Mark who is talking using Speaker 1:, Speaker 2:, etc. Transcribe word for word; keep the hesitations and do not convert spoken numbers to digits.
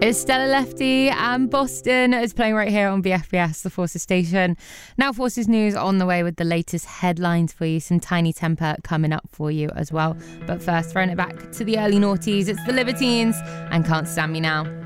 Speaker 1: It's Stella Lefty and Boston is playing right here on B F B S, the Forces station. Now Forces News on the way with the latest headlines for you. Some Tiny Temper coming up for you as well. But first, throwing it back to the early noughties, it's the Libertines and Can't Stand Me Now.